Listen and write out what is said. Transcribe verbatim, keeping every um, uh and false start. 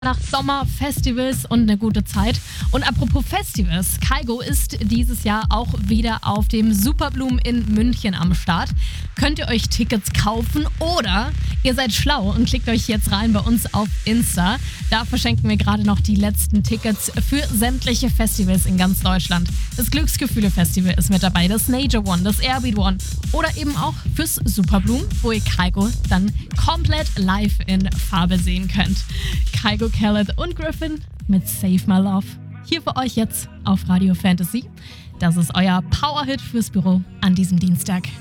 nach Sommerfestivals und eine gute Zeit. Und apropos Festivals, Kygo ist dieses Jahr auch wieder auf dem Superblumen in München am Start. Könnt ihr euch Tickets kaufen oder ihr seid schlau und klickt euch jetzt rein bei uns auf Insta. Da verschenken wir gerade noch die letzten Tickets für sämtliche Festivals in ganz Deutschland. Das Glücksgefühle-Festival ist mit dabei, das Nature One, das Airbeat One oder eben auch fürs Superblumen, wo ihr Kygo dann komplett live in Farbe sehen könnt. Kygo, Khaled und Griffin mit Save My Love. Hier für euch jetzt auf Radio Fantasy. Das ist euer Powerhit fürs Büro an diesem Dienstag.